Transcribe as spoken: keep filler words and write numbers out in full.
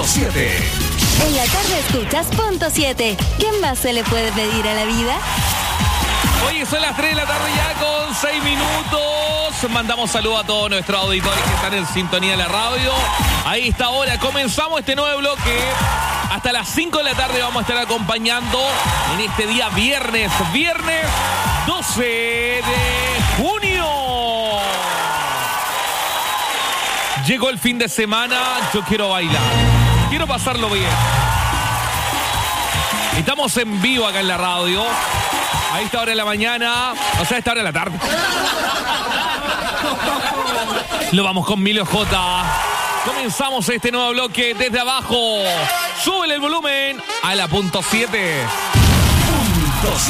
punto siete. En la tarde escuchas punto siete. ¿Qué más se le puede pedir a la vida? Oye, son las tres de la tarde ya con seis minutos. Mandamos saludos a todos nuestros auditores que están en sintonía de la radio. Ahí está ahora. Comenzamos este nuevo bloque. Hasta las cinco de la tarde vamos a estar acompañando en este día viernes. Viernes doce de junio. Llegó el fin de semana. Yo quiero bailar. Quiero pasarlo bien. Estamos en vivo acá en la radio. A esta hora de la mañana, o sea, a esta hora de la tarde. Lo vamos con Milo J. Comenzamos este nuevo bloque desde abajo. Súbele el volumen a la punto siete. Punto